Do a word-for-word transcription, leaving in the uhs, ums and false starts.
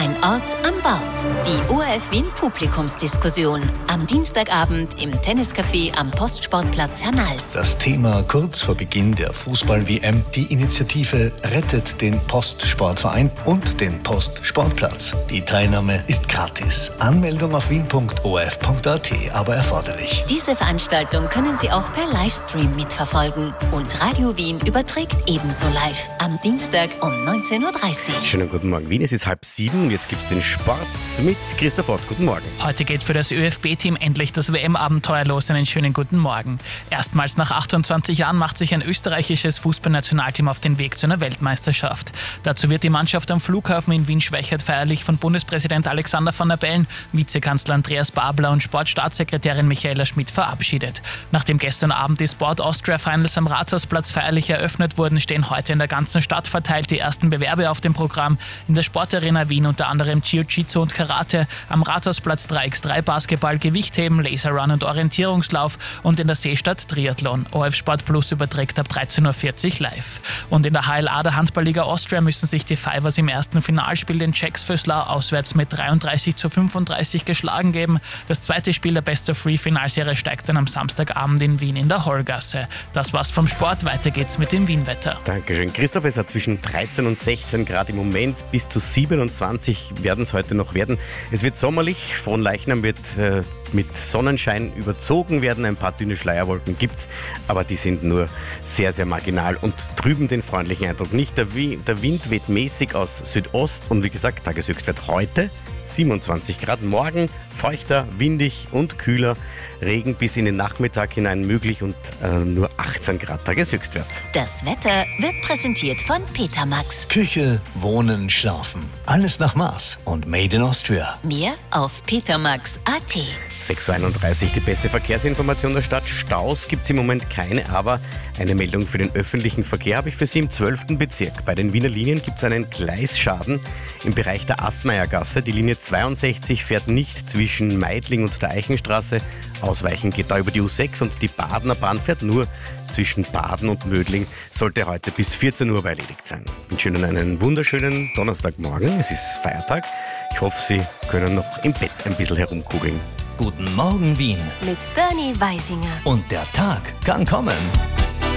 Ein Ort am Wort. Die O R F Wien Publikumsdiskussion. Am Dienstagabend im Tenniscafé am Postsportplatz Hernals. Das Thema kurz vor Beginn der Fußball-W M, die Initiative Rettet den Postsportverein und den Postsportplatz. Die Teilnahme ist gratis. Anmeldung auf wien punkt o r f punkt a t, aber erforderlich. Diese Veranstaltung können Sie auch per Livestream mitverfolgen. Und Radio Wien überträgt ebenso live am Dienstag um neunzehn Uhr dreißig. Schönen guten Morgen Wien, es ist halb sieben, jetzt gibt's den Sport mit Christoph Ott. Guten Morgen. Heute geht für das ÖFB-Team endlich das W M-Abenteuer los. Einen schönen guten Morgen. Erstmals nach achtundzwanzig Jahren macht sich ein österreichisches Fußballnationalteam auf den Weg zu einer Weltmeisterschaft. Dazu wird die Mannschaft am Flughafen in Wien-Schwechat feierlich von Bundespräsident Alexander Van der Bellen, Vizekanzler Andreas Babler und Sportstaatssekretärin Michaela Schmidt verabschiedet. Nachdem gestern Abend die Sport Austria Finals am Rathausplatz feierlich eröffnet wurden, stehen heute in der ganzen Stadt verteilt die ersten Bewerbe auf dem Programm. In der Sportarena Wien unter anderem Jiu-Jitsu und Karate, am Rathausplatz drei gegen drei Basketball, Gewichtheben, Laserrun und Orientierungslauf und in der Seestadt Triathlon. O R F Sport Plus überträgt ab dreizehn Uhr vierzig live. Und in der H L A der Handballliga Austria müssen sich die Fivers im ersten Finalspiel den Czechs Föslar auswärts mit dreiunddreißig zu fünfunddreißig geschlagen geben. Das zweite Spiel der Best-of-Three-Finalserie steigt dann am Samstagabend in Wien in der Hollgasse. Das war's vom Sport, weiter geht's mit dem Wien-Wetter. Dankeschön. Christoph, es hat zwischen dreizehn und sechzehn Grad im Moment, bis zu siebenundzwanzig werden es heute noch werden. Es wird sommerlich, Fronleichnam wird äh, mit Sonnenschein überzogen werden, ein paar dünne Schleierwolken gibt's, aber die sind nur sehr, sehr marginal und trüben den freundlichen Eindruck nicht. Der, Wie- der Wind weht mäßig aus Südost und wie gesagt, Tageshöchstwert heute siebenundzwanzig Grad, morgen feuchter, windig und kühler, Regen bis in den Nachmittag hinein möglich und äh, nur achtzehn Grad Tageshöchstwert. Das Wetter wird präsentiert von Petermax. Küche, Wohnen, Schlafen. Alles nach Maß und Made in Austria. Mehr auf petermax punkt a t. sechs Uhr einunddreißig, die beste Verkehrsinformation der Stadt. Staus gibt es im Moment keine, aber eine Meldung für den öffentlichen Verkehr habe ich für Sie im zwölften Bezirk. Bei den Wiener Linien gibt es einen Gleisschaden im Bereich der Assmayergasse. Die Linie zweiundsechzig fährt nicht zwischen Meidling und der Eichenstraße. Ausweichen geht da über die U sechs und die Badener Bahn fährt nur zwischen Baden und Mödling. Sollte heute bis vierzehn Uhr erledigt sein. Ich wünsche Ihnen einen wunderschönen Donnerstagmorgen. Es ist Feiertag. Ich hoffe, Sie können noch im Bett ein bisschen herumkugeln. Guten Morgen Wien. Mit Bernie Weisinger. Und der Tag kann kommen.